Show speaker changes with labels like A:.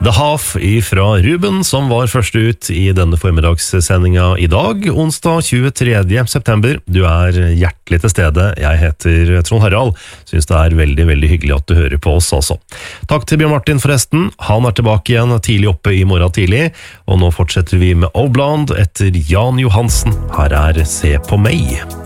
A: The Half ifra Ruben, som var først ut i denne formiddagssendinga i dag, onsdag 23. september. Du er hjertelig til stede. Jeg heter Trond Harald. Synes det er veldig, veldig hyggelig at du hører på oss også. Takk til Bjørn Martin forresten. Han er tilbake igjen tidlig oppe i morgen tidlig, og nå fortsetter vi med Oblond etter Jan Johansen. Her er Se på meg.